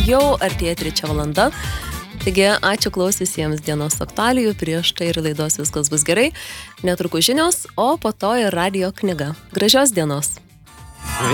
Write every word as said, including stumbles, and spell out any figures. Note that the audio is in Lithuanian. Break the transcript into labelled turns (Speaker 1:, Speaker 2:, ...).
Speaker 1: jau artėja trečia valanda. Taigi, ačiū klausiusiems dienos aktualijų, prieš tai ir laidos Viskas bus gerai. Netrukus žinios, o po to ir radijo knyga. Gražios dienos.